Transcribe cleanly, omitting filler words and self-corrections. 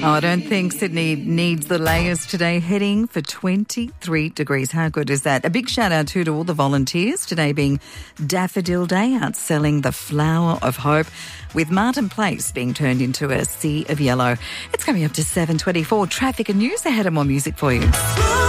Oh, I don't think Sydney needs the layers today, heading for 23 degrees. How good is that? A big shout out to all the volunteers, today being Daffodil Day, out selling the flower of hope, with Martin Place being turned into a sea of yellow. It's coming up to 7:24. Traffic and news ahead, and more music for you.